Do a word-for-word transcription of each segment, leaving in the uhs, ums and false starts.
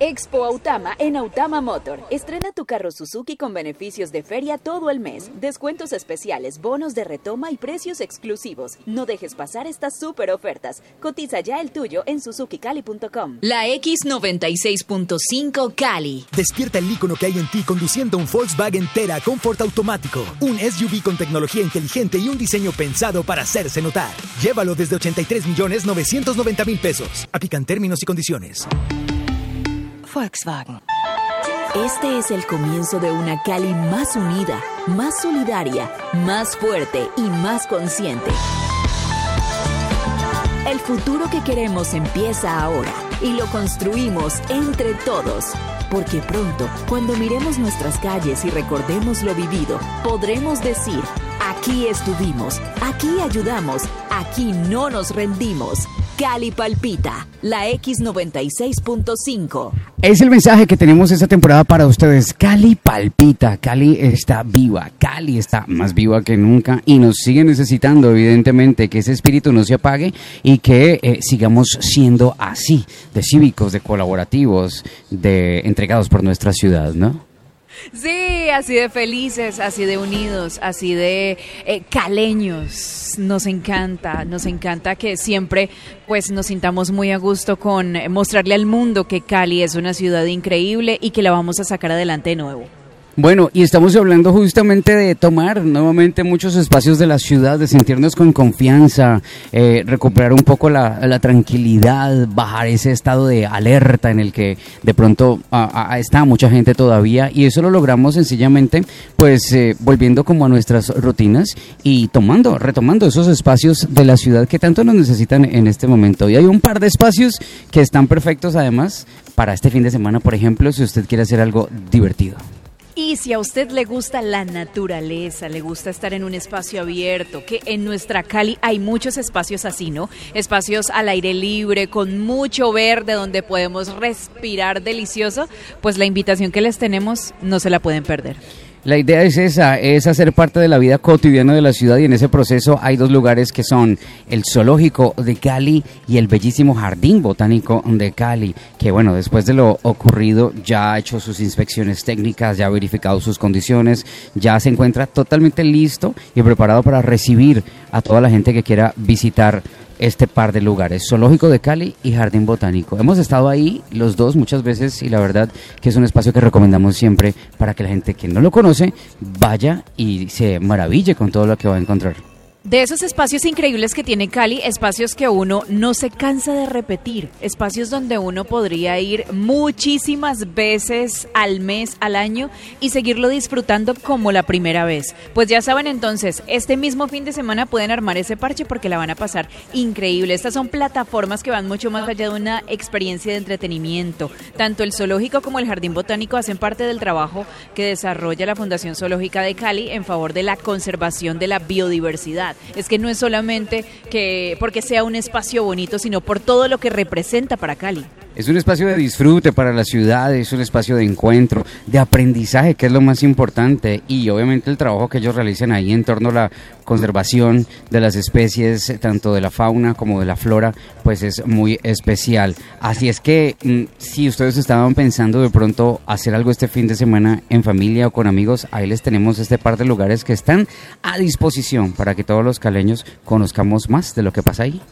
Expo Autama en Autama Motor. Estrena tu carro Suzuki con beneficios de feria todo el mes. Descuentos especiales, bonos de retoma y precios exclusivos. No dejes pasar estas super ofertas. Cotiza ya el tuyo en suzuki cali punto com. La X noventa y seis punto cinco Cali. Despierta el ícono que hay en ti conduciendo un Volkswagen Tera Comfort automático. Un S U V con tecnología inteligente y un diseño pensado para hacerse notar. Llévalo desde ochenta y tres millones novecientos noventa mil pesos. Aplican términos y condiciones. Volkswagen. Este es el comienzo de una Cali más unida, más solidaria, más fuerte y más consciente. El futuro que queremos empieza ahora y lo construimos entre todos. Porque pronto, cuando miremos nuestras calles y recordemos lo vivido, podremos decir, aquí estuvimos, aquí ayudamos, aquí no nos rendimos. Cali palpita, la X noventa y seis punto cinco. Es el mensaje que tenemos esta temporada para ustedes. Cali palpita, Cali está viva, Cali está más viva que nunca y nos sigue necesitando, evidentemente, que ese espíritu no se apague y que eh, sigamos siendo así, de cívicos, de colaborativos, de entregados por nuestra ciudad, ¿no? Sí, así de felices, así de unidos, así de eh, caleños. Nos encanta, nos encanta que siempre pues nos sintamos muy a gusto con mostrarle al mundo que Cali es una ciudad increíble y que la vamos a sacar adelante de nuevo. Bueno, y estamos hablando justamente de tomar nuevamente muchos espacios de la ciudad, de sentirnos con confianza, eh, recuperar un poco la, la tranquilidad, bajar ese estado de alerta en el que de pronto a, a, está mucha gente todavía, y eso lo logramos sencillamente pues eh, volviendo como a nuestras rutinas y tomando, retomando esos espacios de la ciudad que tanto nos necesitan en este momento. Y hay un par de espacios que están perfectos además para este fin de semana, por ejemplo, si usted quiere hacer algo divertido. Y si a usted le gusta la naturaleza, le gusta estar en un espacio abierto, que en nuestra Cali hay muchos espacios así, ¿no? Espacios al aire libre, con mucho verde, donde podemos respirar delicioso, pues la invitación que les tenemos no se la pueden perder. La idea es esa, es hacer parte de la vida cotidiana de la ciudad, y en ese proceso hay dos lugares que son el Zoológico de Cali y el bellísimo Jardín Botánico de Cali, que bueno, después de lo ocurrido ya ha hecho sus inspecciones técnicas, ya ha verificado sus condiciones, ya se encuentra totalmente listo y preparado para recibir a toda la gente que quiera visitar este par de lugares, Zoológico de Cali y Jardín Botánico. Hemos estado ahí los dos muchas veces y la verdad que es un espacio que recomendamos siempre para que la gente que no lo conoce vaya y se maraville con todo lo que va a encontrar. De esos espacios increíbles que tiene Cali, espacios que uno no se cansa de repetir, espacios donde uno podría ir muchísimas veces al mes, al año, y seguirlo disfrutando como la primera vez. Pues ya saben, entonces, este mismo fin de semana pueden armar ese parche porque la van a pasar increíble. Estas son plataformas que van mucho más allá de una experiencia de entretenimiento. Tanto el Zoológico como el Jardín Botánico hacen parte del trabajo que desarrolla la Fundación Zoológica de Cali en favor de la conservación de la biodiversidad. Es que no es solamente que porque sea un espacio bonito, sino por todo lo que representa para Cali. Es un espacio de disfrute para la ciudad, es un espacio de encuentro, de aprendizaje, que es lo más importante, y obviamente el trabajo que ellos realizan ahí en torno a la conservación de las especies, tanto de la fauna como de la flora, pues es muy especial. Así es que si ustedes estaban pensando de pronto hacer algo este fin de semana en familia o con amigos, ahí les tenemos este par de lugares que están a disposición para que todos los caleños conozcamos más de lo que pasa ahí.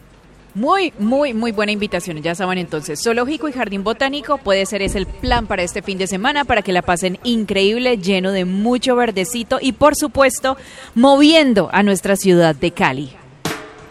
Muy, muy, muy buena invitación. Ya saben, entonces, Zoológico y Jardín Botánico puede ser ese el plan para este fin de semana, para que la pasen increíble, lleno de mucho verdecito y, por supuesto, moviendo a nuestra ciudad de Cali.